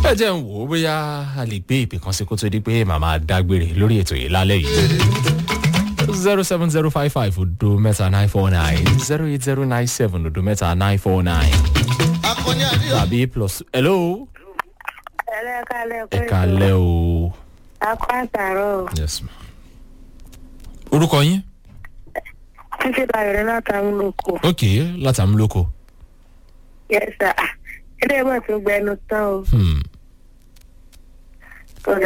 ẹ jẹ́ ń wò ó bóyá a lè gbé ìpè kan sí kó tó di pé màmá dágbére lórí ètò yìí lálẹ́ yìí. 07055 odo mẹ́ta 949 08097 odo mẹ́ta 949 tàbí plus. hello. ẹ kálẹ́ o. akọ àtàrọ. yes ma. orúkọ yín. títí láyọ̀rẹ́ látàmúlòkọ. ok látàmúlòkọ. yes sir. ilé ìmọ̀ tó gbẹnu tán o. kódà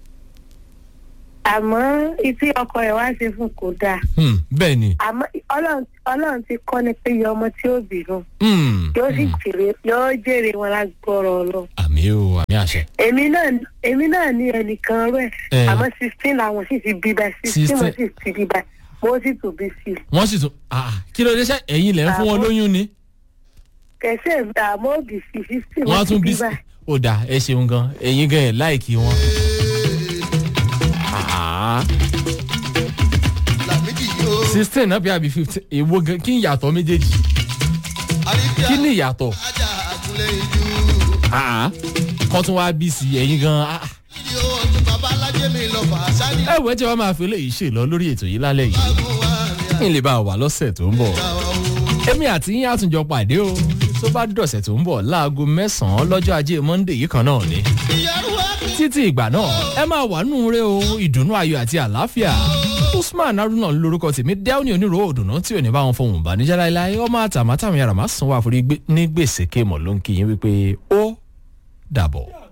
àmọ́ ìtí ọkọ ẹ̀ wá ṣe fún kò dáa. bẹ́ẹ̀ ni. àmọ́ ọlọ́run ti kọ́ ni pé iye ọmọ tí ó bínú. yóò sì jèrè wọn lágbọ́rọ̀ lọ. àmì o àmì àṣẹ. èmi náà ní ẹnìkan rẹ̀ àmọ́ 16 làwọn sì ti bí báyìí 16 wọn sì ti bí báyìí mo sì tún bí sí. wọ́n sì tún kí ló dé sẹ́ ẹ̀yin lẹ́ ń fún wọn lóyún ni. kẹsẹ̀ àmọ́ òbí sí 16 wọ́n wọn sì tún bí bí sí. báyìí. ó dà ẹ ṣeun gan ẹ̀yin gan ẹ̀ láìkí wọn. Sixteen náà bí àbí 15 èwo gan kí n yàtọ̀ méjèèjì kí ni ìyàtọ̀ kan tún wá bí sí ẹ̀yin gan. ẹ wẹ́ jẹ́ wọ́n máa fi eléyìí ṣe lọ lórí ètò yìí lálẹ́ yìí kí n lè bá a wà lọ́sẹ̀ tó ń bọ̀ èmi àti yín àtúnjọ pàdé o tó bá dọ̀sẹ̀ tó ń bọ̀ láago 9 lọ́jọ́ ajé Monday yìí kan náà ni títí ìgbà náà ẹ máa wà nù rẹ o ìdùnnú ayọ̀ àti àlàáfíà Usman Haruna lórúkọ tèmi dẹ́wọ́nì onírò òdùnnú tí ò ní bá wọn fohùn bànújẹ́ láéláé ọmọ àtàmátàmí àràmá sanwó àforí ní gbèsè kéèmọ̀ ló ń kí yín wípé ó dàbọ̀.